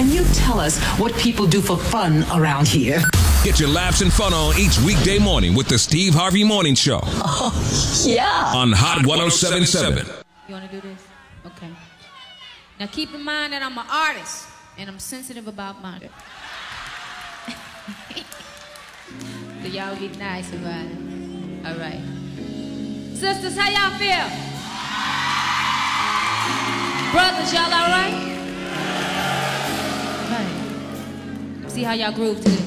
can you tell us what people do for fun around here? Get your laughs and fun on each weekday morning with the Steve Harvey Morning Show. Oh, yeah. On Hot 107.7. You want to do this? Okay. Now keep in mind that I'm an artist and I'm sensitive about murder. So y'all be nice about it. All right. Sisters, how y'all feel? Brothers, y'all all right? Right. See how y'all groove to this.